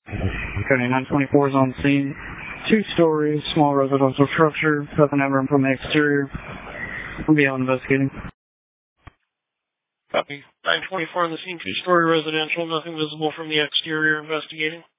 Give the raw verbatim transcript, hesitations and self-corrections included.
Cody nine twenty-four is on scene. Two-story, small residential structure. Nothing evident from the exterior. We'll be on investigating. Copy. nine twenty-four on the scene. Two-story residential. Nothing visible from the exterior. Investigating.